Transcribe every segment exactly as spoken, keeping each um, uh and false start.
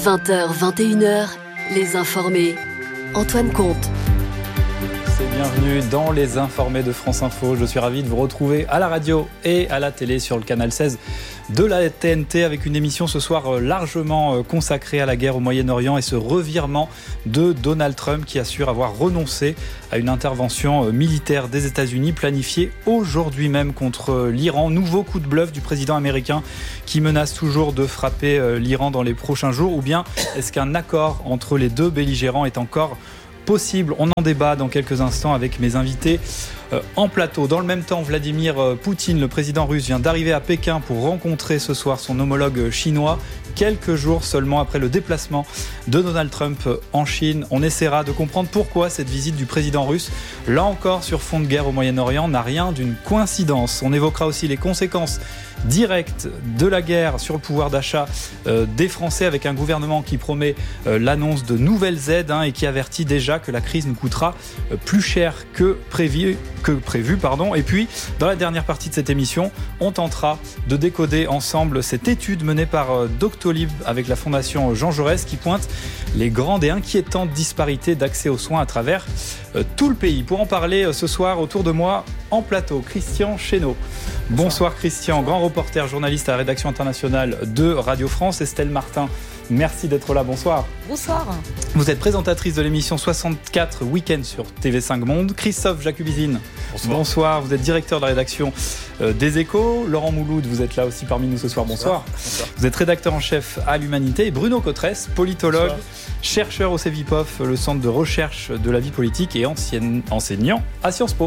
vingt heures, vingt et une heures, Les Informés. Antoine Comte. C'est bienvenue dans Les Informés de France Info. Je suis ravi de vous retrouver à la radio et à la télé sur le canal seize de la T N T avec une émission ce soir largement consacrée à la guerre au Moyen-Orient et ce revirement de Donald Trump qui assure avoir renoncé à une intervention militaire des États-Unis planifiée aujourd'hui même contre l'Iran. Nouveau coup de bluff du président américain qui menace toujours de frapper l'Iran dans les prochains jours. Ou bien est-ce qu'un accord entre les deux belligérants est encore possible? On en débat dans quelques instants avec mes invités euh, en plateau. Dans le même temps, Vladimir Poutine, le président russe, vient d'arriver à Pékin pour rencontrer ce soir son homologue chinois. Quelques jours seulement après le déplacement de Donald Trump en Chine. On essaiera de comprendre pourquoi cette visite du président russe, là encore sur fond de guerre au Moyen-Orient, n'a rien d'une coïncidence. On évoquera aussi les conséquences directes de la guerre sur le pouvoir d'achat euh, des Français avec un gouvernement qui promet euh, l'annonce de nouvelles aides hein, et qui avertit déjà que la crise nous coûtera euh, plus cher que prévu, que prévu pardon. Et puis, dans la dernière partie de cette émission, on tentera de décoder ensemble cette étude menée par euh, Doctolib avec la fondation Jean Jaurès qui pointe les grandes et inquiétantes disparités d'accès aux soins à travers euh, tout le pays. Pour en parler euh, ce soir, autour de moi, en plateau, Christian Chesneau. Bonsoir, Bonsoir Christian, grand reporter, journaliste à la rédaction internationale de Radio France. Estelle Martin, merci d'être là, bonsoir. Bonsoir. Vous êtes présentatrice de l'émission soixante-quatre Week-end sur T V cinq Monde. Christophe Jacubizine, bonsoir. bonsoir. Vous êtes directeur de la rédaction euh, des Échos. Laurent Mouloud, vous êtes là aussi parmi nous ce soir, bonsoir. bonsoir. bonsoir. Vous êtes rédacteur en chef à l'Humanité. Et Bruno Cotresse, politologue, bonsoir. chercheur au CEVIPOF, le centre de recherche de la vie politique et ancien enseignant à Sciences Po.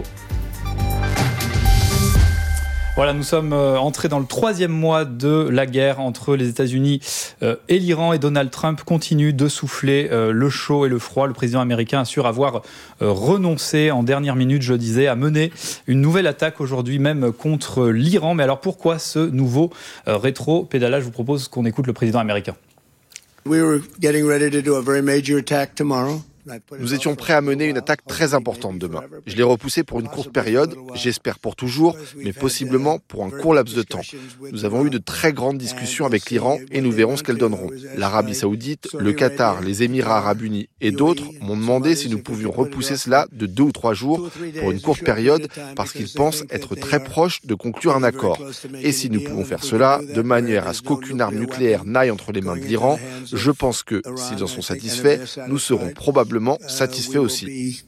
Voilà, nous sommes entrés dans le troisième mois de la guerre entre les États-Unis et l'Iran et Donald Trump continue de souffler le chaud et le froid. Le président américain assure avoir renoncé en dernière minute, je disais, à mener une nouvelle attaque aujourd'hui même contre l'Iran. Mais alors pourquoi ce nouveau rétro-pédalage? Je vous propose qu'on écoute le président américain. We were getting ready to do a very major attack tomorrow. Nous étions prêts à mener une attaque très importante demain. Je l'ai repoussée pour une courte période, j'espère pour toujours, mais possiblement pour un court laps de temps. Nous avons eu de très grandes discussions avec l'Iran et nous verrons ce qu'elles donneront. L'Arabie Saoudite, le Qatar, les Émirats Arabes Unis et d'autres m'ont demandé si nous pouvions repousser cela de deux ou trois jours pour une courte période parce qu'ils pensent être très proches de conclure un accord. Et si nous pouvons faire cela de manière à ce qu'aucune arme nucléaire n'aille entre les mains de l'Iran, je pense que, s'ils en sont satisfaits, nous serons probablement satisfait aussi.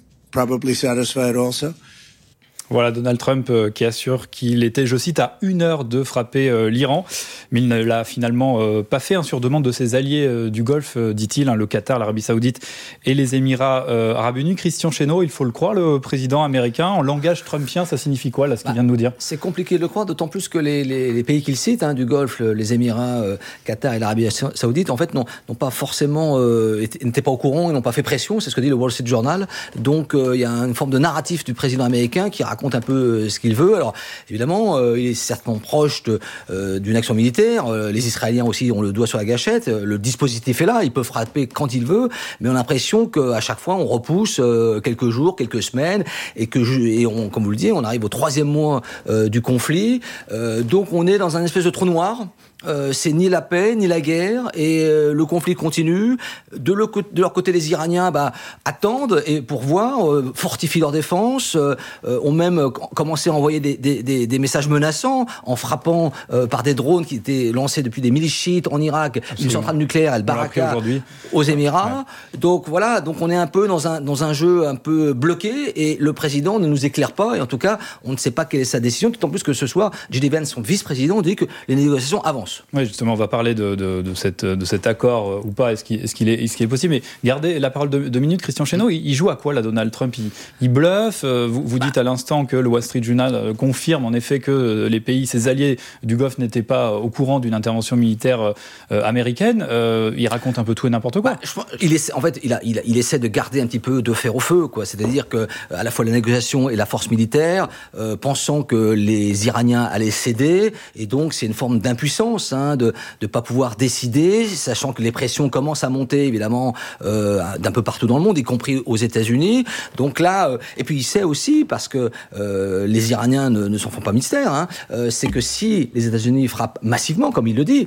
Voilà Donald Trump euh, qui assure qu'il était, je cite, à une heure de frapper euh, l'Iran, mais il ne l'a finalement euh, pas fait hein, sur demande de ses alliés euh, du Golfe, euh, dit-il, hein, le Qatar, l'Arabie Saoudite et les Émirats euh, Arabes Unis. Christian Chesneau, il faut le croire, le président américain, en langage trumpien, ça signifie quoi là, ce qu'il bah, vient de nous dire? C'est compliqué de le croire, d'autant plus que les, les, les pays qu'il cite, hein, du Golfe, les Émirats, euh, Qatar et l'Arabie Saoudite, en fait, n'ont, n'ont pas forcément, euh, été, n'étaient pas au courant, ils n'ont pas fait pression, c'est ce que dit le Wall Street Journal. Donc, il euh, y a une forme de narratif du président américain qui raconte un peu ce qu'il veut. Alors, évidemment, euh, il est certainement proche de, euh, d'une action militaire. Euh, les Israéliens aussi ont le doigt sur la gâchette. Le dispositif est là, il peut frapper quand il veut, mais on a l'impression qu'à chaque fois, on repousse euh, quelques jours, quelques semaines, et que, et on, comme vous le dites, on arrive au troisième mois euh, du conflit. Euh, donc, on est dans un espèce de trou noir. Euh, c'est ni la paix, ni la guerre, et euh, le conflit continue. De, le, de leur côté, les Iraniens bah, attendent et pour voir, euh, fortifient leur défense, euh, ont même commencé à envoyer des, des, des, des messages menaçants en frappant euh, par des drones qui étaient lancés depuis des milices chiites en Irak, Absolument. Une centrale nucléaire, El Baraka, aux Émirats. Ouais. Donc voilà, donc on est un peu dans un, dans un jeu un peu bloqué, et le président ne nous éclaire pas, et en tout cas, on ne sait pas quelle est sa décision, d'autant plus que ce soir, J D Vance, son vice-président, dit que les négociations avancent. Oui, justement, on va parler de, de, de, cette, de cet accord euh, ou pas, est-ce qu'il, est-ce, qu'il est, est-ce qu'il est possible. Mais gardez la parole de deux minutes, Christian Chesneau, il, il joue à quoi là, Donald Trump? Il, il bluffe, euh, vous, vous dites à l'instant que le Wall Street Journal euh, confirme en effet que les pays, ses alliés du Golfe n'étaient pas au courant d'une intervention militaire euh, américaine. Euh, il raconte un peu tout et n'importe quoi. Bah, je, il essaie, en fait, il, a, il, a, il essaie de garder un petit peu de fer au feu, quoi. C'est-à-dire que à la fois la négociation et la force militaire, euh, pensant que les Iraniens allaient céder, et donc c'est une forme d'impuissance, hein, de de pas pouvoir décider, sachant que les pressions commencent à monter évidemment euh, d'un peu partout dans le monde, y compris aux États-Unis. Donc là, euh, et puis il sait aussi, parce que euh, les Iraniens ne, ne s'en font pas mystère, hein, euh, c'est que si les États-Unis frappent massivement, comme il le dit,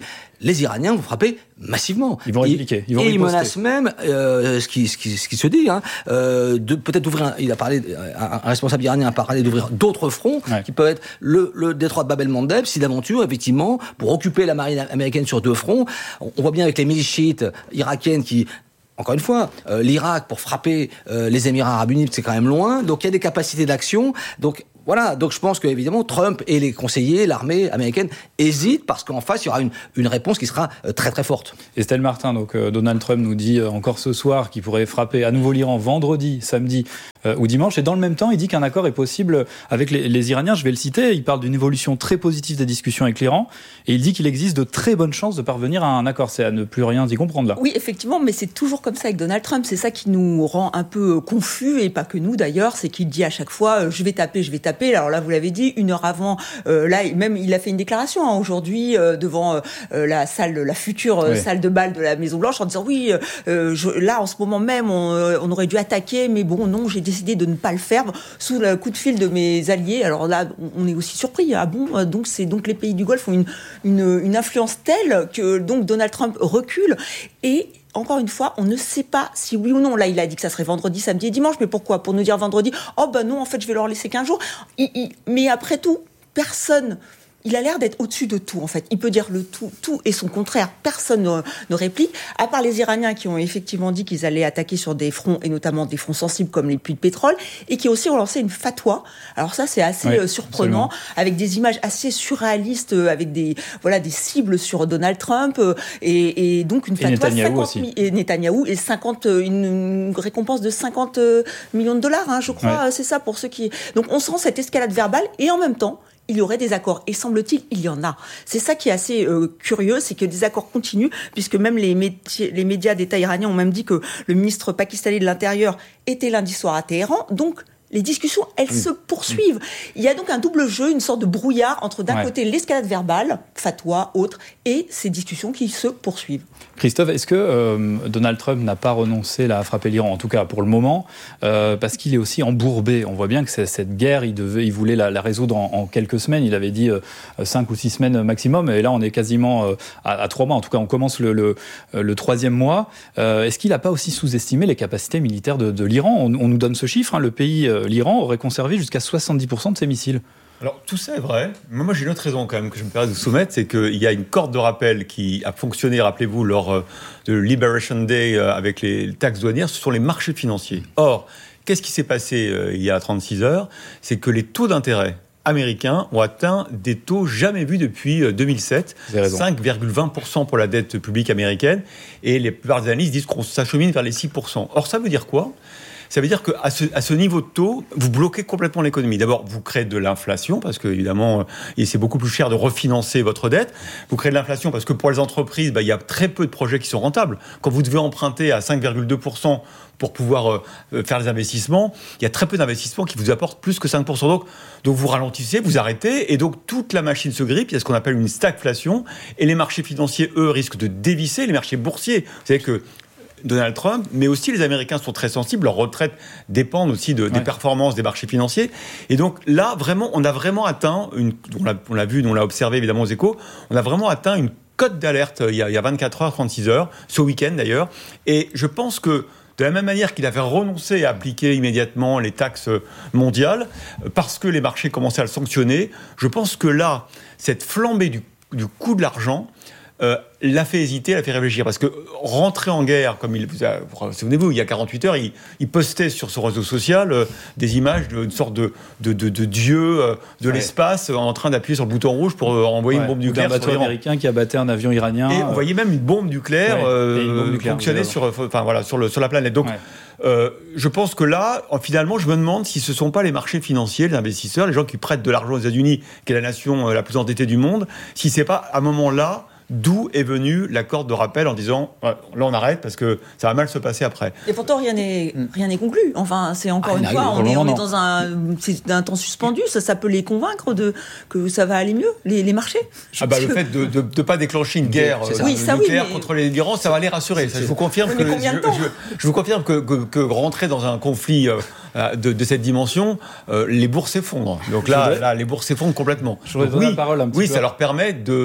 les Iraniens vont frapper massivement. Ils vont répliquer. Ils vont et riposter. ils menacent même, euh, ce, qui, ce, qui, ce qui se dit, hein, euh, de peut-être d'ouvrir. Un, il a parlé, un, un responsable iranien a parlé d'ouvrir d'autres fronts ouais. qui peuvent être le, le détroit de Bab el-Mandeb, si d'aventure, effectivement, pour occuper la marine américaine sur deux fronts. On, on voit bien avec les milices chiites irakiennes qui. Encore une fois, euh, l'Irak, pour frapper euh, les Émirats arabes unis, c'est quand même loin. Donc, il y a des capacités d'action. Donc, voilà. Donc, je pense qu'évidemment, Trump et les conseillers, l'armée américaine, hésitent parce qu'en face, il y aura une, une réponse qui sera euh, très, très forte. Estelle Martin, donc euh, Donald Trump nous dit euh, encore ce soir qu'il pourrait frapper à nouveau l'Iran vendredi, samedi euh, ou dimanche. Et dans le même temps, il dit qu'un accord est possible avec les, les Iraniens. Je vais le citer. Il parle d'une évolution très positive des discussions avec l'Iran. Et il dit qu'il existe de très bonnes chances de parvenir à un accord. C'est à ne plus rien y comprendre, là. Oui, effectivement, mais c'est toujours comme ça avec Donald Trump. C'est ça qui nous rend un peu confus, et pas que nous d'ailleurs. C'est qu'il dit à chaque fois, euh, je vais taper, je vais taper. Alors là, vous l'avez dit, une heure avant, euh, là, même il a fait une déclaration hein, aujourd'hui euh, devant euh, la salle, la future euh, oui. salle de bal de la Maison Blanche, en disant oui, euh, je, là en ce moment même, on, euh, on aurait dû attaquer, mais bon, non, j'ai décidé de ne pas le faire sous le coup de fil de mes alliés. Alors là, on est aussi surpris. Ah bon, donc c'est donc les pays du Golfe ont une une, une influence telle que donc Donald Trump recule. Et encore une fois, on ne sait pas si oui ou non. Là, il a dit que ça serait vendredi, samedi et dimanche. Mais pourquoi ? Pour nous dire vendredi, oh ben non, en fait, je vais leur laisser quinze jours. Il, il, mais après tout, personne... Il a l'air d'être au-dessus de tout, en fait. Il peut dire le tout, tout et son contraire. Personne ne, ne réplique, à part les Iraniens qui ont effectivement dit qu'ils allaient attaquer sur des fronts, et notamment des fronts sensibles comme les puits de pétrole, et qui ont aussi relancé une fatwa. Alors ça, c'est assez oui, surprenant, absolument. Avec des images assez surréalistes, avec des, voilà, des cibles sur Donald Trump, et, et donc une fatwa... Et Netanyahou aussi. Et Netanyahou, et cinquante, une, une récompense de cinquante millions de dollars, hein, je crois, ouais. C'est ça pour ceux qui... Donc on sent cette escalade verbale, et en même temps, il y aurait des accords. Et semble-t-il, il y en a. C'est ça qui est assez euh, curieux, c'est que des accords continuent, puisque même les, métiers, les médias d'État iraniens ont même dit que le ministre pakistanais de l'Intérieur était lundi soir à Téhéran. Donc, les discussions, elles oui. se poursuivent. Il y a donc un double jeu, une sorte de brouillard entre d'un ouais. côté l'escalade verbale, fatwa, autre, et ces discussions qui se poursuivent. Christophe, est-ce que euh, Donald Trump n'a pas renoncé là, à frapper l'Iran, en tout cas pour le moment, euh, parce qu'il est aussi embourbé. On voit bien que c'est, cette guerre, il, devait, il voulait la, la résoudre en, en quelques semaines. Il avait dit euh, cinq ou six semaines maximum, et là on est quasiment euh, à, à trois mois. En tout cas, on commence le, le, le troisième mois. Euh, est-ce qu'il n'a pas aussi sous-estimé les capacités militaires de, de l'Iran ? on, on nous donne ce chiffre, hein, le pays... Euh, l'Iran aurait conservé jusqu'à soixante-dix pour cent de ses missiles. Alors, tout ça est vrai. Mais moi, j'ai une autre raison quand même que je me permets de vous soumettre, c'est qu'il y a une corde de rappel qui a fonctionné, rappelez-vous, lors de Liberation Day avec les taxes douanières, ce sont les marchés financiers. Or, qu'est-ce qui s'est passé euh, il y a trente-six heures ? C'est que les taux d'intérêt américains ont atteint des taux jamais vus depuis deux mille sept, cinq virgule vingt pour cent pour la dette publique américaine, et les plupart des analystes disent qu'on s'achemine vers les six pour cent. Or, ça veut dire quoi ? Ça veut dire qu'à ce, à ce niveau de taux, vous bloquez complètement l'économie. D'abord, vous créez de l'inflation, parce qu'évidemment, c'est beaucoup plus cher de refinancer votre dette. Vous créez de l'inflation parce que pour les entreprises, bah, il y a très peu de projets qui sont rentables. Quand vous devez emprunter à cinq virgule deux pour cent pour pouvoir euh, faire les investissements, il y a très peu d'investissements qui vous apportent plus que cinq pour cent. Donc, donc vous ralentissez, vous arrêtez, et donc toute la machine se grippe. Il y a ce qu'on appelle une stagflation, et les marchés financiers, eux, risquent de dévisser, les marchés boursiers. Vous savez que Donald Trump, mais aussi les Américains sont très sensibles, leurs retraites dépendent aussi de, ouais. des performances des marchés financiers. Et donc là, vraiment, on a vraiment atteint, une, on, l'a, on l'a vu, on l'a observé évidemment aux Échos, on a vraiment atteint une cote d'alerte il y a, il y a vingt-quatre heures, trente-six heures, ce week-end d'ailleurs. Et je pense que de la même manière qu'il avait renoncé à appliquer immédiatement les taxes mondiales, parce que les marchés commençaient à le sanctionner, je pense que là, cette flambée du, du coût de l'argent, Euh, l'a fait hésiter, l'a fait réfléchir. Parce que rentrer en guerre, comme il vous a, souvenez-vous, il y a quarante-huit heures, il, il postait sur son réseau social euh, des images d'une sorte de, de, de, de dieu euh, de ouais. l'espace euh, en train d'appuyer sur le bouton rouge pour euh, envoyer ouais. une bombe nucléaire. Un bateau américain qui abattait un avion iranien. Et on voyait même une bombe nucléaire, ouais. euh, nucléaire fonctionner sur, enfin, voilà, sur, le, sur la planète. Donc, ouais. Euh, je pense que là, finalement, je me demande si ce ne sont pas les marchés financiers, les investisseurs, les gens qui prêtent de l'argent aux États-Unis, qui est la nation euh, la plus endettée du monde, si ce n'est pas à un moment-là d'où est venue la corde de rappel en disant ouais, là on arrête parce que ça va mal se passer après. Et pourtant rien n'est rien n'est conclu. Enfin c'est encore ah, une fois on est on est dans un c'est un temps suspendu. Ça ça peut les convaincre de que ça va aller mieux les, les marchés. Ah bah, le fait de de, de pas déclencher une guerre euh, oui, ça, nucléaire oui, mais... contre l'Iran ça va les rassurer. Ça, je vous confirme que je, je, je vous confirme que, que, que rentrer dans un conflit euh, de, de cette dimension euh, les bourses s'effondrent. Donc là, là les bourses s'effondrent complètement. Je voudrais donner oui, la parole un petit oui peu. Ça leur permet de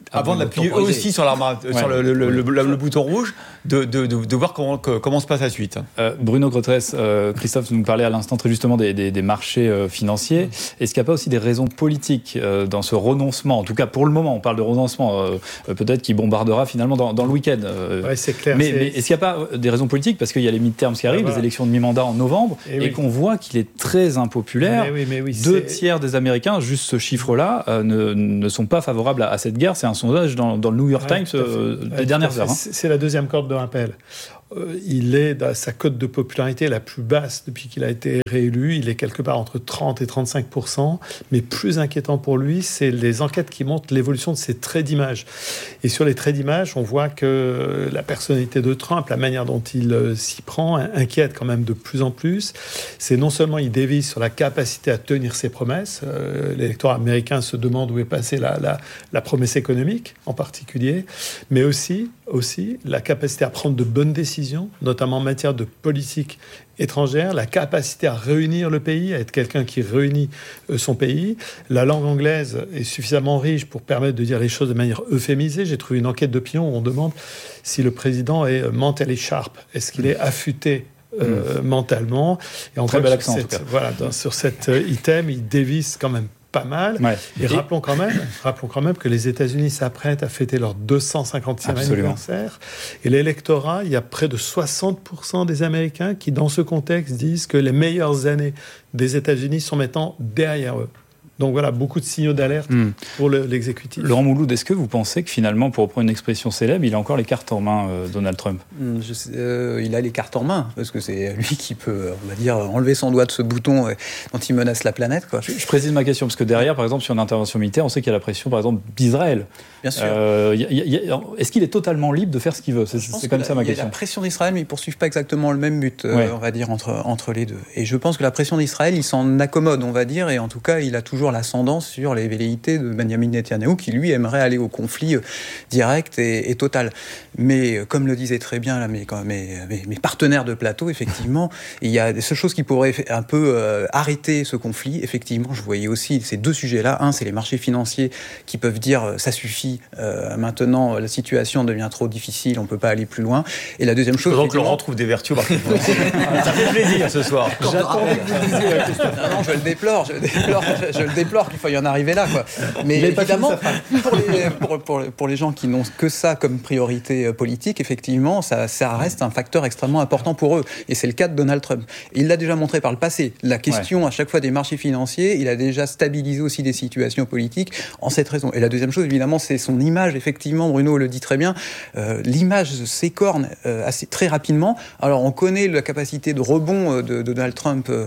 avant d'appuyer eux aussi sur, l'arme, ouais. sur le, le, le, le, le, le bouton rouge, de, de, de, de voir comment, que, comment se passe la suite. Euh, Bruno Grotterès, euh, Christophe nous parlait à l'instant très justement des, des, des marchés euh, financiers. Est-ce qu'il n'y a pas aussi des raisons politiques euh, dans ce renoncement ? En tout cas, pour le moment, on parle de renoncement, euh, peut-être qui bombardera finalement dans, dans le week-end. Euh, ouais, c'est clair. Mais, c'est... mais est-ce qu'il n'y a pas des raisons politiques ? Parce qu'il y a les midterms qui arrivent, ah, voilà. les élections de mi-mandat en novembre, et, et oui. qu'on voit qu'il est très impopulaire. Mais oui, mais oui, Deux c'est... tiers des Américains, juste ce chiffre-là, euh, ne, ne sont pas favorables à, à cette guerre. C'est un sondage dans, dans le New York ouais, Times euh, ouais, des dernières heures. Hein. C'est, c'est la deuxième corde de rappel. Euh, il est à sa cote de popularité la plus basse depuis qu'il a été réélu. Il est quelque part entre trente et trente-cinq pour cent. Mais plus inquiétant pour lui, c'est les enquêtes qui montrent l'évolution de ses traits d'image. Et sur les traits d'image, on voit que la personnalité de Trump, la manière dont il euh, s'y prend, inquiète quand même de plus en plus. C'est non seulement il dévise sur la capacité à tenir ses promesses. Euh, l'électorat américain se demande où est passée la, la, la promesse économique en particulier, mais aussi, aussi la capacité à prendre de bonnes décisions, notamment en matière de politique étrangère, la capacité à réunir le pays, à être quelqu'un qui réunit son pays. La langue anglaise est suffisamment riche pour permettre de dire les choses de manière euphémisée. J'ai trouvé une enquête d'opinion où on demande si le président est mentally sharp. Est-ce qu'il est affûté euh, mmh. mentalement ? Et en Très bel accent, cette, en tout cas. Voilà, dans, sur cet item, il dévisse quand même pas mal. Ouais. Et, et rappelons quand même, rappelons quand même que les États-Unis s'apprêtent à fêter leur deux cent cinquantième anniversaire. Et l'électorat, il y a près de soixante pour cent des Américains qui, dans ce contexte, disent que les meilleures années des États-Unis sont maintenant derrière eux. Donc voilà, beaucoup de signaux d'alerte mmh. pour le, l'exécutif. Laurent Mouloud, est-ce que vous pensez que finalement, pour reprendre une expression célèbre, il a encore les cartes en main, euh, Donald Trump ? mmh, je sais, euh, Il a les cartes en main, parce que c'est lui qui peut, on va dire, enlever son doigt de ce bouton euh, dont il menace la planète, quoi. Je, je précise ma question, parce que derrière, par exemple, sur une intervention militaire, on sait qu'il y a la pression, par exemple, d'Israël. Bien sûr. Euh, y a, y a, est-ce qu'il est totalement libre de faire ce qu'il veut ? C'est, c'est comme ça ma question. Il y a la pression d'Israël, mais ils ne poursuivent pas exactement le même but, euh, ouais. on va dire, entre, entre les deux. Et je pense que la pression d'Israël, il s'en accommode, on va dire, et en tout cas, il a toujours l'ascendant sur les velléités de Benjamin Netanyahou, qui lui aimerait aller au conflit direct et, et total. Mais comme le disaient très bien là, mes, mes, mes partenaires de plateau, effectivement, il y a des choses qui pourraient un peu euh, arrêter ce conflit. Effectivement, je voyais aussi ces deux sujets-là. Un, c'est les marchés financiers qui peuvent dire ça suffit, euh, maintenant la situation devient trop difficile, on ne peut pas aller plus loin. Et la deuxième chose... Donc Laurent trouve des vertus. Ça fait plaisir ce soir. J'attendais que vous disiez. Non, non, je le déplore, je, déplore, je, je le déplore qu'il faille en arriver là, quoi. Mais évidemment, pour les, pour, pour, pour les gens qui n'ont que ça comme priorité politique, effectivement, ça, ça reste un facteur extrêmement important pour eux. Et c'est le cas de Donald Trump. Et il l'a déjà montré par le passé. La question, ouais. à chaque fois, des marchés financiers, il a déjà stabilisé aussi des situations politiques en cette raison. Et la deuxième chose, évidemment, c'est son image. Effectivement, Bruno le dit très bien, euh, l'image s'écorne euh, assez, très rapidement. Alors, on connaît la capacité de rebond de, de Donald Trump euh,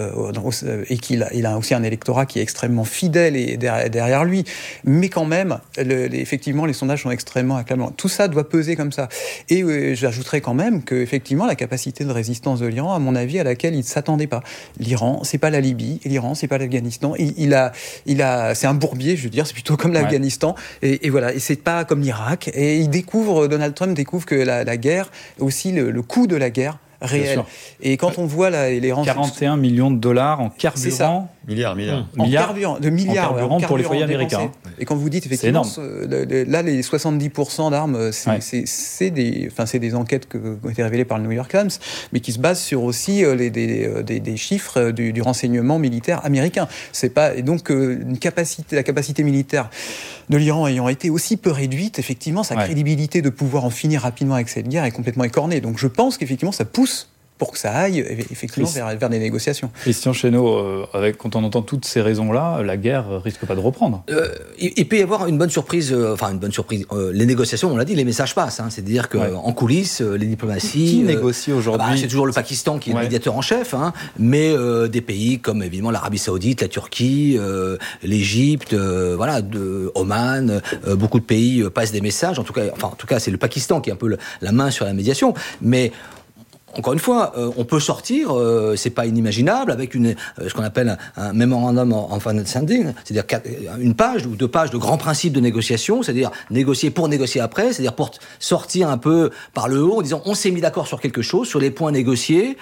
euh, et qu'il a, il a aussi un électorat qui est extrêmement fidèle et derrière lui, mais quand même, le, les, effectivement, les sondages sont extrêmement acclamants. Tout ça doit peser comme ça. Et euh, j'ajouterais quand même que, effectivement, la capacité de résistance de l'Iran, à mon avis, à laquelle il ne s'attendait pas. L'Iran, c'est pas la Libye, et l'Iran, c'est pas l'Afghanistan. Il, il a, il a, c'est un bourbier, je veux dire, c'est plutôt comme l'Afghanistan. Ouais. Et, et voilà, et c'est pas comme l'Irak. Et il découvre, Donald Trump découvre que la, la guerre, aussi le, le coût de la guerre, réel. Et quand on voit là, les rangs... quarante et un millions de dollars en carburant. Milliards, milliards. En milliards, carburant, de milliards. En carburant, ouais, en pour les foyers américains. Et quand vous dites, effectivement, le, le, là, les soixante-dix pour cent d'armes, c'est, ouais. c'est, c'est, des, enfin, c'est des enquêtes qui ont été révélées par le New York Times, mais qui se basent sur aussi les, des, des, des chiffres du, du renseignement militaire américain. C'est pas, et donc, une capacité, la capacité militaire de l'Iran ayant été aussi peu réduite, effectivement, sa ouais. crédibilité de pouvoir en finir rapidement avec cette guerre est complètement écornée. Donc, je pense qu'effectivement, ça pousse pour que ça aille effectivement vers, vers des négociations. Christian Chesneau, euh, avec, quand on entend toutes ces raisons-là, la guerre risque pas de reprendre. Euh, il, il peut y avoir une bonne surprise, euh, enfin une bonne surprise. Euh, les négociations, on l'a dit, les messages passent. Hein, c'est-à-dire qu'en ouais. coulisses, euh, les diplomaties. Qui négocie aujourd'hui ? Bah, c'est toujours le Pakistan qui est ouais. le médiateur en chef, hein, mais euh, des pays comme évidemment l'Arabie Saoudite, la Turquie, euh, l'Égypte, euh, voilà, de Oman, euh, beaucoup de pays euh, passent des messages. En tout cas, enfin en tout cas, c'est le Pakistan qui est un peu le, la main sur la médiation, mais encore une fois, euh, on peut sortir, euh, c'est pas inimaginable, avec une, euh, ce qu'on appelle un, un memorandum of understanding, c'est-à-dire quatre, une page ou deux pages de grands principes de négociation, c'est-à-dire négocier pour négocier après, c'est-à-dire pour sortir un peu par le haut en disant on s'est mis d'accord sur quelque chose, sur les points négociés,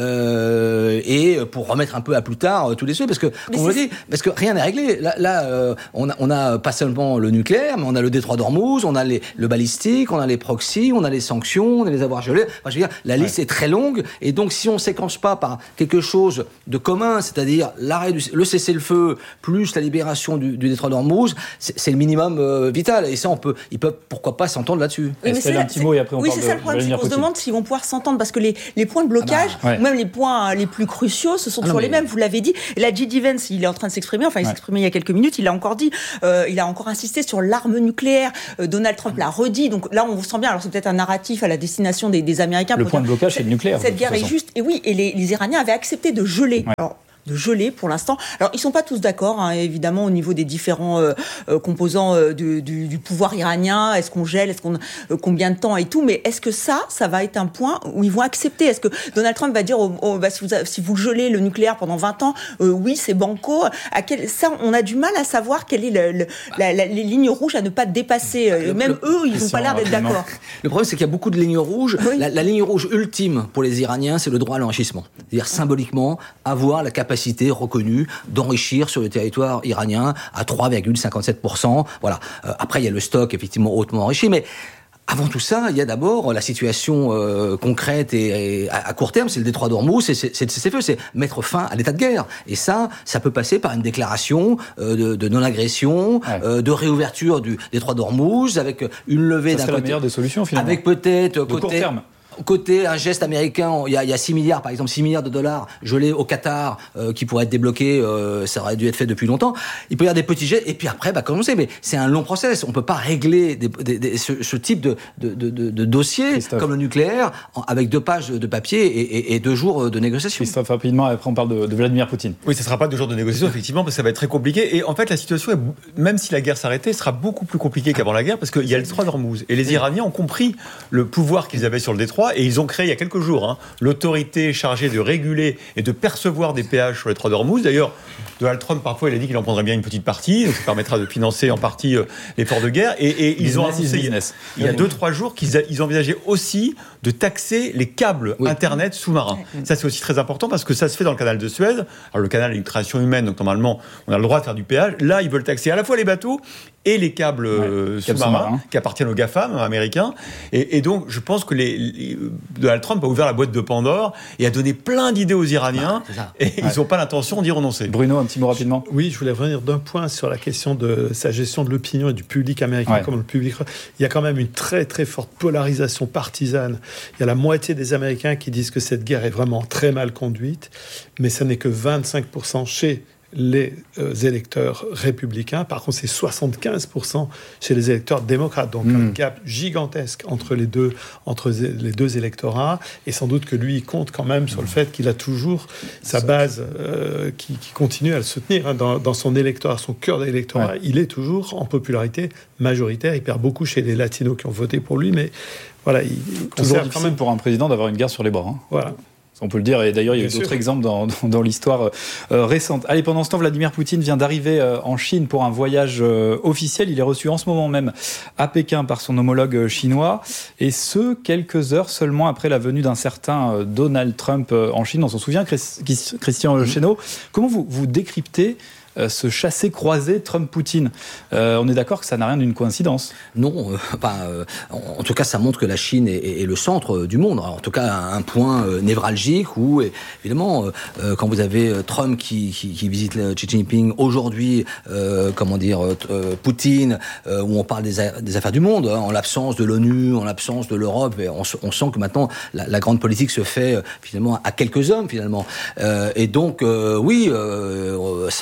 euh, et pour remettre un peu à plus tard euh, tous les sujets, parce que, comme on le dit, parce que rien n'est réglé. Là, là euh, on, a, on a pas seulement le nucléaire, mais on a le détroit d'Ormuz, on a les, le balistique, on a les proxys, on a les sanctions, on a les avoirs gelés. Enfin, je veux dire, la liste ouais. est très longue, et donc si on ne séquence pas par quelque chose de commun, c'est-à-dire l'arrêt du, le cessez-le-feu plus la libération du, du détroit d'Ormuz, c'est, c'est le minimum euh, vital. Et ça, on peut, ils peuvent pourquoi pas s'entendre là-dessus. Oui, mais c'est, un petit mot et après on oui, parle c'est ça de, le problème, c'est qu'on se demande s'ils vont pouvoir s'entendre, parce que les, les points de blocage, ah bah, ouais. ou même les points les plus cruciaux, ce sont ah toujours non, mais... les mêmes. Vous l'avez dit. Et là, J D Vance, il est en train de s'exprimer. Enfin, il ouais. s'exprimait il y a quelques minutes. Il a encore dit, euh, il a encore insisté sur l'arme nucléaire. Euh, Donald Trump l'a redit. Donc là, on sent bien. Alors c'est peut-être un narratif à la destination des, des Américains. Le point de blocage, c'est le nucléaire. Cette guerre est juste. Et oui, et les, les Iraniens avaient accepté de geler. Ouais. Alors, de geler pour l'instant. Alors ils sont pas tous d'accord, hein, évidemment, au niveau des différents euh, euh, composants euh, du, du, du pouvoir iranien. Est-ce qu'on gèle, est-ce qu'on euh, combien de temps et tout. Mais est-ce que ça, ça va être un point où ils vont accepter? Est-ce que Donald Trump va dire, oh, oh, bah, si, vous, si vous gelez le nucléaire pendant vingt ans, euh, oui, c'est banco. À quel, ça, on a du mal à savoir quelles est le, le, la, la, les lignes rouges à ne pas dépasser. Euh, même le, eux, ils n'ont pas l'air d'être d'accord. Le problème, c'est qu'il y a beaucoup de lignes rouges. Oui. La, la ligne rouge ultime pour les Iraniens, c'est le droit à l'enrichissement. C'est-à-dire symboliquement avoir la capacité reconnue d'enrichir sur le territoire iranien à trois virgule cinquante-sept pour cent. Voilà. Euh, après, il y a le stock effectivement hautement enrichi, mais avant tout ça, il y a d'abord la situation euh, concrète et, et à, à court terme, c'est le détroit d'Ormuz, c'est, c'est, c'est, c'est, c'est mettre fin à l'état de guerre. Et ça, ça peut passer par une déclaration euh, de, de non-agression, ouais. euh, de réouverture du détroit d'Ormuz, avec une levée ça d'un serait côté, la meilleure des solutions finalement. Avec peut-être de côté court terme. Côté un geste américain, il y a, il y a six milliards, par exemple, six milliards de dollars gelés au Qatar, euh, qui pourraient être débloqués, euh, ça aurait dû être fait depuis longtemps. Il peut y avoir des petits gestes, et puis après, bah, comme on sait, mais c'est un long process. On peut pas régler des, des, des, ce, ce type de, de, de, de dossier, Christophe. Comme le nucléaire, en, avec deux pages de papier et, et, et deux jours de négociation. Christophe, rapidement, après on parle de, de Vladimir Poutine. Oui, ça sera pas deux jours de négociation, effectivement, parce que ça va être très compliqué. Et en fait, la situation, est, même si la guerre s'arrêtait, sera beaucoup plus compliquée qu'avant la guerre, parce qu'il y a le détroit d'Ormuz. Et les Iraniens ont compris le pouvoir qu'ils avaient sur le détroit, et ils ont créé il y a quelques jours, hein, l'autorité chargée de réguler et de percevoir des péages sur les détroit d'Ormuz. D'ailleurs, Donald Trump, parfois, il a dit qu'il en prendrait bien une petite partie, donc ça permettra de financer en partie euh, l'effort de guerre. Et, et ils ont annoncé il y a deux, trois jours qu'ils a, ils envisageaient aussi de taxer les câbles oui. Internet sous-marins. Oui. Ça, c'est aussi très important parce que ça se fait dans le canal de Suez. Alors, le canal est une création humaine, donc normalement, on a le droit de faire du péage. Là, ils veulent taxer à la fois les bateaux et les câbles ouais, euh, sous-marins, sous-marins qui appartiennent aux GAFAM américains. Et, et donc, je pense que les, les, Donald Trump a ouvert la boîte de Pandore et a donné plein d'idées aux Iraniens. Ah, et ouais. ils n'ont pas l'intention d'y renoncer. Bruno, un petit mot rapidement. Oui, je voulais revenir d'un point sur la question de sa gestion de l'opinion et du public américain. Ouais. Comme le public, il y a quand même une très très forte polarisation partisane. Il y a la moitié des Américains qui disent que cette guerre est vraiment très mal conduite, mais ça n'est que vingt-cinq pour cent chez les euh, électeurs républicains. Par contre, c'est soixante-quinze pour cent chez les électeurs démocrates. Donc, mmh. un gap gigantesque entre les deux, entre les deux électorats. Et sans doute que lui, il compte quand même sur le fait qu'il a toujours sa base euh, qui, qui continue à le soutenir. Hein, dans, dans son électorat, son cœur d'électorat, ouais. il est toujours en popularité majoritaire. Il perd beaucoup chez les latinos qui ont voté pour lui, mais voilà, il, il toujours difficile quand même pour un président d'avoir une guerre sur les bras. Hein. Voilà. On peut le dire, et d'ailleurs il y a eu d'autres exemples dans, dans, dans l'histoire euh, récente. Allez, pendant ce temps, Vladimir Poutine vient d'arriver euh, en Chine pour un voyage euh, officiel. Il est reçu en ce moment même à Pékin par son homologue chinois, et ce, quelques heures seulement après la venue d'un certain euh, Donald Trump euh, en Chine. On s'en souvient, Chris, Christian mmh. Chesneau. Comment vous, vous décryptez Euh, ce chassé-croisé Trump-Poutine? euh, On est d'accord que ça n'a rien d'une coïncidence? Non, euh, enfin, euh, en, en tout cas, ça montre que la Chine est, est, est le centre du monde. Alors, en tout cas, un, un point euh, névralgique où, évidemment, euh, quand vous avez Trump qui, qui, qui visite Xi Jinping, aujourd'hui, euh, comment dire, euh, Poutine, euh, où on parle des, a- des affaires du monde, hein, en l'absence de l'ONU, en l'absence de l'Europe, et on, on sent que maintenant, la, la grande politique se fait, euh, finalement, à quelques hommes, finalement. Euh, et donc, euh, oui, euh, ça montre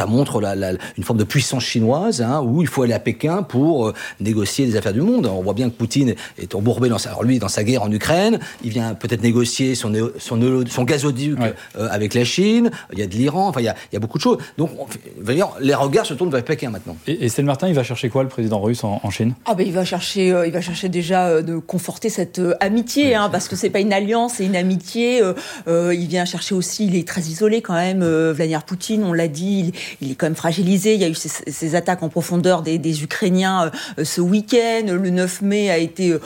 la, la, une forme de puissance chinoise, hein, où il faut aller à Pékin pour euh, négocier les affaires du monde. On voit bien que Poutine est embourbé dans sa, alors lui, dans sa guerre en Ukraine. Il vient peut-être négocier son, son, son gazoduc ouais. euh, avec la Chine. Il y a de l'Iran. Enfin, il y a, il y a beaucoup de choses. Donc, on, les regards se tournent vers Pékin maintenant. Et, et Estelle Martin, il va chercher quoi, le président russe, en, en Chine ? Ah ben, il va chercher, euh, il va chercher déjà euh, de conforter cette euh, amitié, oui, hein, parce que c'est pas une alliance, c'est une amitié. Euh, euh, il vient chercher aussi, il est très isolé quand même. Euh, Vladimir Poutine, on l'a dit, il, il est quand même fragilisé. Il y a eu ces, ces attaques en profondeur des, des Ukrainiens euh, ce week-end. Le neuf mai a été euh,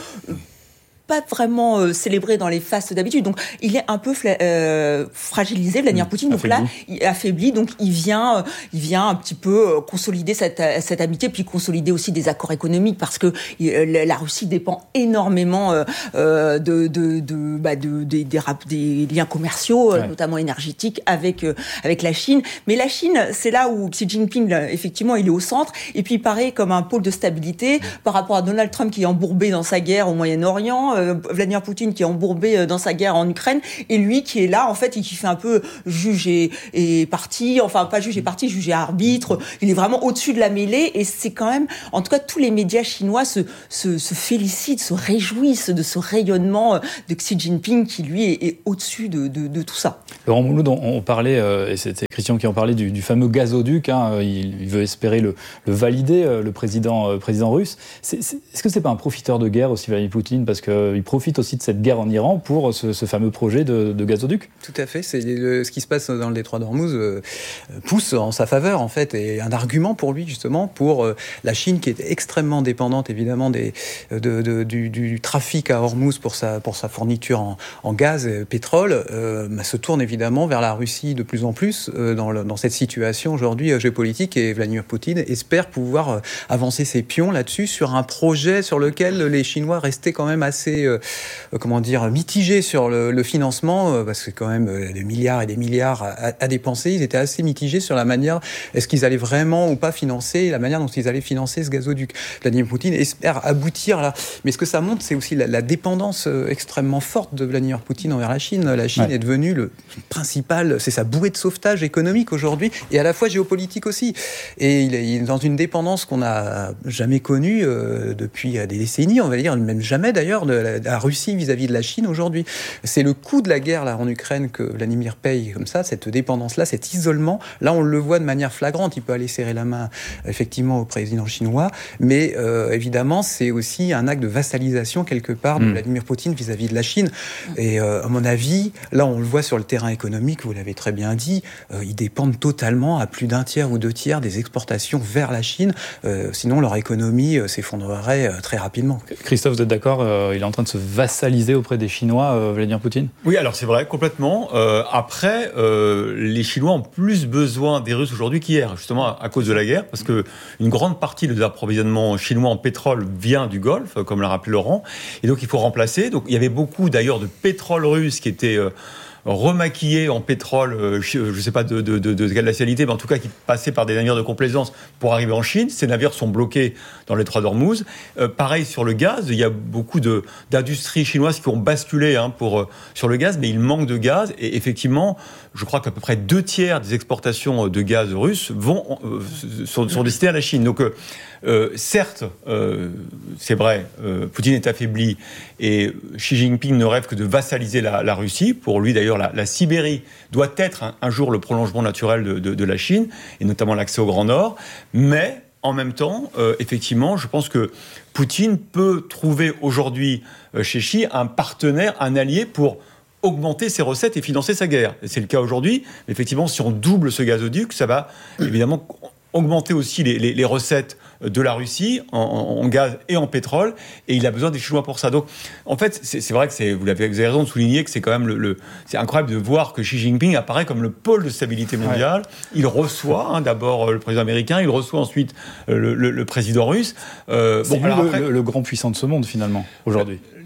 pas vraiment euh, célébré dans les fastes d'habitude. Donc, il est un peu fla- euh, fragilisé, Vladimir mmh, Poutine. Donc affaibli. là, il est affaibli. Donc, il vient, euh, il vient un petit peu euh, consolider cette, cette amitié, puis consolider aussi des accords économiques, parce que euh, la Russie dépend énormément euh, euh, de, de, de, bah, de, de, des, des liens commerciaux, ouais. euh, notamment énergétiques, avec euh, avec la Chine. Mais la Chine, c'est là où Xi Jinping, là, effectivement, il est au centre, et puis il paraît comme un pôle de stabilité par rapport à Donald Trump qui est embourbé dans sa guerre au Moyen-Orient. Vladimir Poutine qui est embourbé dans sa guerre en Ukraine, et lui qui est là en fait et qui fait un peu juge et, et parti, enfin pas juge et parti, juge et arbitre. Il est vraiment au-dessus de la mêlée, et c'est quand même, en tout cas tous les médias chinois se, se, se félicitent, se réjouissent de ce rayonnement de Xi Jinping qui lui est, est au-dessus de, de, de tout ça. Laurent Mouloud, on, on parlait, euh, et c'était Christian qui en parlait, du, du fameux gazoduc, hein, il, il veut espérer le, le valider, euh, le président, euh, président russe. C'est, c'est, est-ce que c'est pas un profiteur de guerre aussi, Vladimir Poutine, parce que il profite aussi de cette guerre en Iran pour ce, ce fameux projet de, de gazoduc. Tout à fait, c'est le, ce qui se passe dans le détroit d'Ormuz euh, pousse en sa faveur en fait, et un argument pour lui justement, pour euh, la Chine qui est extrêmement dépendante évidemment des, de, de, du, du trafic à Ormuz pour sa, pour sa fourniture en, en gaz et pétrole, euh, bah, se tourne évidemment vers la Russie de plus en plus euh, dans, le, dans cette situation aujourd'hui euh, géopolitique, et Vladimir Poutine espère pouvoir euh, avancer ses pions là-dessus sur un projet sur lequel les Chinois restaient quand même assez Euh, comment dire, mitigés sur le, le financement, euh, parce que quand même euh, des milliards et des milliards à, à dépenser. Ils étaient assez mitigés sur la manière, est-ce qu'ils allaient vraiment ou pas financer, la manière dont ils allaient financer ce gazoduc. Vladimir Poutine espère aboutir là. Mais ce que ça montre, c'est aussi la, la dépendance euh, extrêmement forte de Vladimir Poutine envers la Chine. La Chine ouais. est devenue le principal, c'est sa bouée de sauvetage économique aujourd'hui, et à la fois géopolitique aussi. Et il est, il est dans une dépendance qu'on n'a jamais connue euh, depuis des décennies, on va dire, même jamais d'ailleurs, de la, de la Russie vis-à-vis de la Chine aujourd'hui. C'est le coût de la guerre là, en Ukraine que Vladimir paye comme ça, cette dépendance-là, cet isolement. Là, on le voit de manière flagrante. Il peut aller serrer la main, effectivement, au président chinois, mais euh, évidemment, c'est aussi un acte de vassalisation, quelque part, de mmh. Vladimir Poutine vis-à-vis de la Chine. Et euh, à mon avis, là, on le voit sur le terrain économique, vous l'avez très bien dit, euh, ils dépendent totalement, à plus d'un tiers ou deux tiers, des exportations vers la Chine. Euh, sinon, leur économie euh, s'effondrerait euh, très rapidement. Christophe, vous êtes d'accord euh, il est en train de se vassaliser auprès des Chinois, euh, Vladimir Poutine ? Oui, alors c'est vrai, complètement. Euh, après, euh, les Chinois ont plus besoin des Russes aujourd'hui qu'hier, justement à, à cause de la guerre, parce qu'une grande partie des approvisionnements chinois en pétrole vient du Golfe, comme l'a rappelé Laurent, et donc il faut remplacer. Donc il y avait beaucoup d'ailleurs de pétrole russe qui était euh, remaquillé en pétrole, euh, je ne sais pas de, de, de, de quelle nationalité, mais en tout cas qui passait par des navires de complaisance pour arriver en Chine. Ces navires sont bloqués dans le détroit d'Ormuz. Euh, pareil sur le gaz, il y a beaucoup de, d'industries chinoises qui ont basculé hein, pour, euh, sur le gaz, mais il manque de gaz. Et effectivement, je crois qu'à peu près deux tiers des exportations de gaz russes vont, euh, sont, sont destinées à la Chine. Donc, euh, Euh, certes, euh, c'est vrai, euh, Poutine est affaibli et Xi Jinping ne rêve que de vassaliser la, la Russie. Pour lui, d'ailleurs, la, la Sibérie doit être un, un jour le prolongement naturel de, de, de la Chine, et notamment l'accès au Grand Nord. Mais en même temps, euh, effectivement, je pense que Poutine peut trouver aujourd'hui euh, chez Xi un partenaire, un allié pour augmenter ses recettes et financer sa guerre. Et c'est le cas aujourd'hui. Mais effectivement, si on double ce gazoduc, ça va évidemment augmenter aussi les, les, les recettes de la Russie en, en gaz et en pétrole, et il a besoin des Chinois pour ça. Donc, en fait, c'est, c'est vrai que c'est, vous avez, vous avez raison de souligner que c'est quand même le, le, c'est incroyable de voir que Xi Jinping apparaît comme le pôle de stabilité mondiale. Ouais. Il reçoit hein, d'abord le président américain, il reçoit ensuite le, le, le président russe. Euh, c'est bon, lui alors après, le, le grand puissant de ce monde finalement aujourd'hui.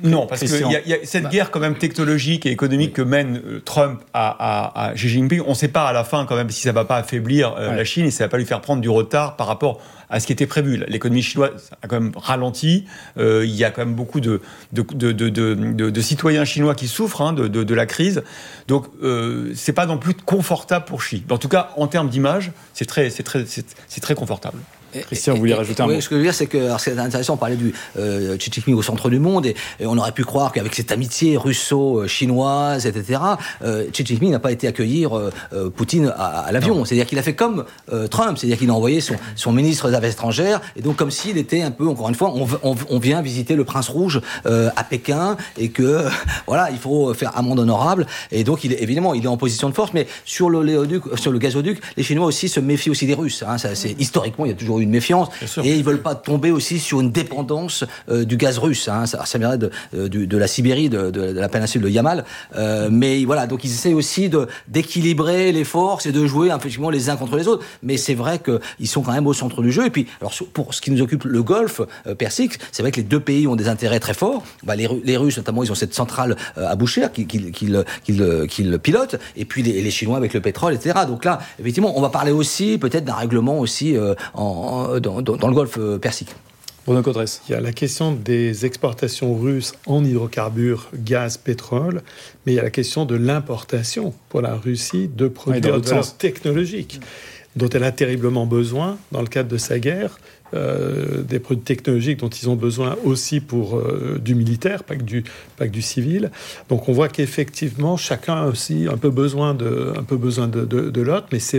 Non, parce qu'il y, y a cette guerre quand même technologique et économique oui. que mène euh, Trump à, à, à Xi Jinping. On ne sait pas à la fin quand même si ça ne va pas affaiblir euh, ouais. la Chine et ça ne va pas lui faire prendre du retard par rapport à ce qui était prévu. L'économie chinoise a quand même ralenti. Euh, il y a quand même beaucoup de, de, de, de, de, de, de citoyens chinois qui souffrent hein, de, de, de la crise. Donc, euh, ce n'est pas non plus confortable pour Xi. En tout cas, en termes d'image, c'est très, c'est très, c'est, c'est très confortable. Christian, vous vouliez rajouter un oui, mot? Ce que je veux dire, c'est que alors, c'est intéressant, on parlait du euh, Xi Jinping au centre du monde, et, et on aurait pu croire qu'avec cette amitié russo-chinoise, et cetera, euh, Xi Jinping n'a pas été accueillir euh, euh, Poutine à, à l'avion. Non. C'est-à-dire qu'il a fait comme euh, Trump, c'est-à-dire qu'il a envoyé son, son ministre des Affaires étrangères, et donc comme s'il était un peu, encore une fois, on, on, on vient visiter le Prince Rouge euh, à Pékin, et que euh, voilà, il faut faire amende honorable. Et donc, il est, évidemment, il est en position de force, mais sur le léoduc, sur le gazoduc, les Chinois aussi se méfient aussi des Russes. Hein, ça, c'est historiquement, il y a toujours une méfiance et ils veulent pas tomber aussi sur une dépendance euh, du gaz russe. Hein, ça, ça viendrait de, de, de la Sibérie, de, de, de la péninsule de Yamal. Euh, mais voilà, donc ils essaient aussi de d'équilibrer les forces et de jouer effectivement les uns contre les autres. Mais c'est vrai qu'ils sont quand même au centre du jeu. Et puis, alors pour ce qui nous occupe, le Golfe euh, Persique, c'est vrai que les deux pays ont des intérêts très forts. Bah, les, les Russes notamment, ils ont cette centrale euh, à Boucher qui qu'ils qu'ils qu'ils qu'ils pilotent. Et puis les, les Chinois avec le pétrole, et cetera. Donc là, effectivement, on va parler aussi peut-être d'un règlement aussi euh, en, en dans Dans, dans le Golfe Persique. Bruno Codresse. Il y a la question des exportations russes en hydrocarbures, gaz, pétrole, mais il y a la question de l'importation pour la Russie de produits de valeur technologique dont elle a terriblement besoin dans le cadre de sa guerre. Euh, des produits technologiques dont ils ont besoin aussi pour euh, du militaire, pas que du, pas que du civil. Donc on voit qu'effectivement, chacun a aussi un peu besoin de, un peu besoin de, de, de l'autre, mais c'est